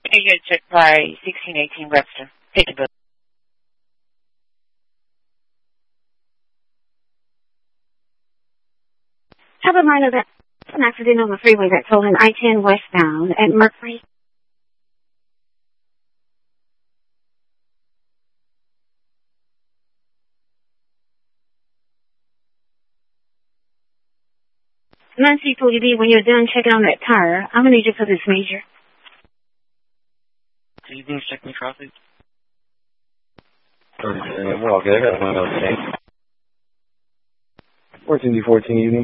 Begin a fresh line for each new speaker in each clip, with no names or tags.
You get checked by 1618 Webster. Take a book.
Have a reminder that an accident on the freeway that told an I-10 westbound at Mercury. Nancy told you when you're done checking on that tire, I'm going to need you for this major.
Do you need to check me traffic?
We're all good. I got one of those things. 14D14 evening.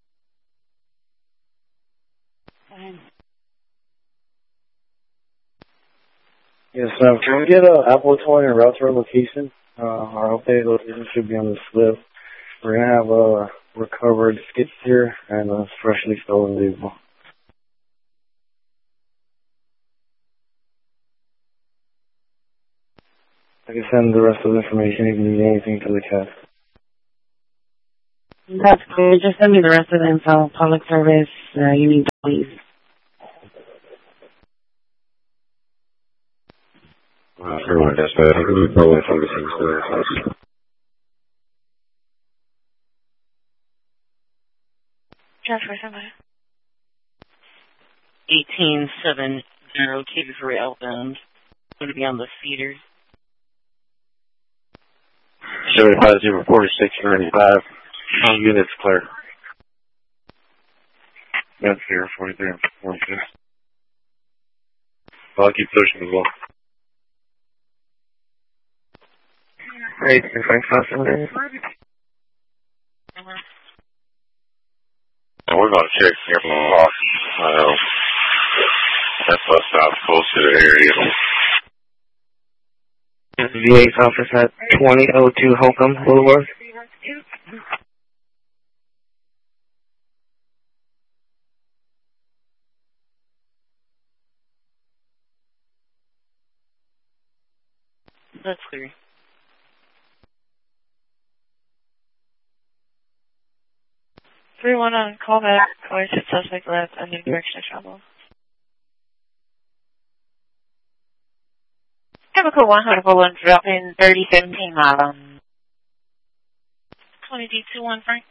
Yes, can we get an Apple Toy and route to our location? Our updated location should be on the slip. We're going to have a recovered skid steer and a freshly stolen vehicle. I can send the rest of the information if you need anything to the cast.
That's cool. Just send me the rest of the info. Public service, you need please.
Everyone does that. I can probably find the things there.
Transfer somebody. 1870 KB3 outbound. Going to be on the feeder.
75-46-95. Units clear. That's here, 43 and 42. I'll keep pushing as well.
Great, and Frank Foster.
We're going to check here from the box. That's bus stop close to the area.
VA's office at 2002 Holcomb Boulevard.
That's clear. 311, call back. Voice of suspect left, unknown direction of travel. Chemical 101, drop in 3017 mile. 20D21, Frank.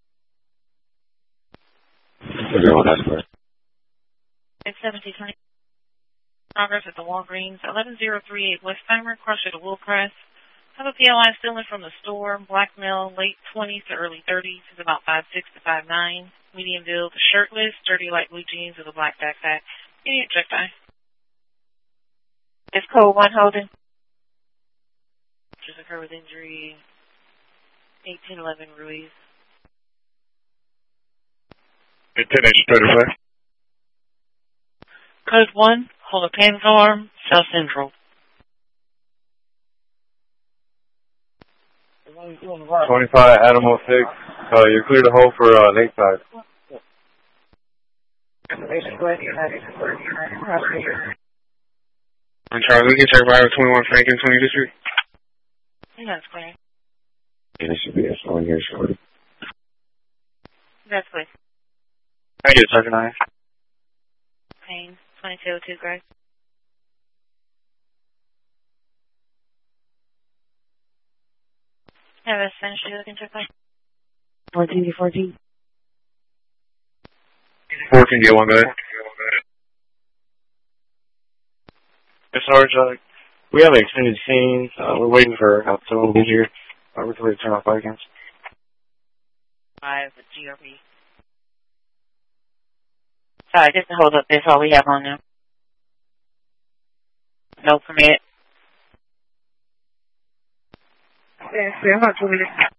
It's 1720. Progress at the Walgreens, 11038 Westheimer, crusher to Willcrest. Have a PLI stealing from the store, black male, late 20s to early 30s, is about 5'6" to 5'9", medium build, shirtless, dirty light blue jeans with a black backpack, idiot check eye. It's code 1 holding. Just occurred with injury, 1811 Ruiz.
10-35.
Code 1, hold a Pam's arm, South Central.
25 Animal 6. You're clear to hold for Lakeside.
On Charlie, we can check by 21 Frank and 20 District.
That's clear.
And it should be a phone here shortly.
That's clear.
I get Sergeant I.
Payne, 2202 Greg. Have a finish you looking to play? 14D14.
14D1, go ahead. Yes, Sarge, we have an extended scene. We're waiting for someone to get here. We're ready to turn off fire cams.
5 GRP. Sorry, just to hold up, that's all we have on now. No permit.
Yes, sir. About 2 minutes.